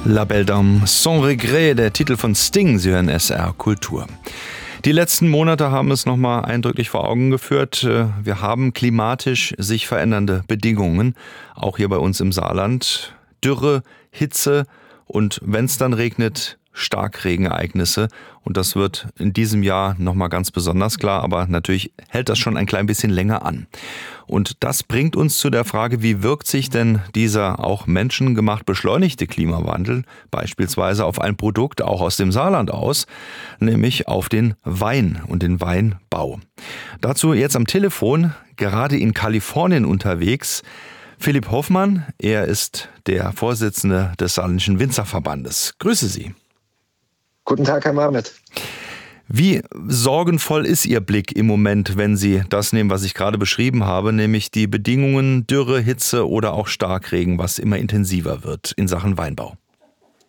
La Belle Dame, Sans Regret, der Titel von Sting, Sie hören SR Kultur. Die letzten Monate haben es nochmal eindrücklich vor Augen geführt. Wir haben klimatisch sich verändernde Bedingungen, auch hier bei uns im Saarland. Dürre, Hitze und wenn es dann regnet, Starkregenereignisse. Und das wird in diesem Jahr nochmal ganz besonders klar, aber natürlich hält das schon ein klein bisschen länger an. Und das bringt uns zu der Frage, wie wirkt sich denn dieser auch menschengemacht beschleunigte Klimawandel beispielsweise auf ein Produkt auch aus dem Saarland aus, nämlich auf den Wein und den Weinbau. Dazu jetzt am Telefon, gerade in Kalifornien unterwegs, Philipp Hoffmann. Er ist der Vorsitzende des Saarländischen Winzerverbandes. Grüße Sie. Guten Tag, Herr Mahmet. Wie sorgenvoll ist Ihr Blick im Moment, wenn Sie das nehmen, was ich gerade beschrieben habe, nämlich die Bedingungen Dürre, Hitze oder auch Starkregen, was immer intensiver wird in Sachen Weinbau?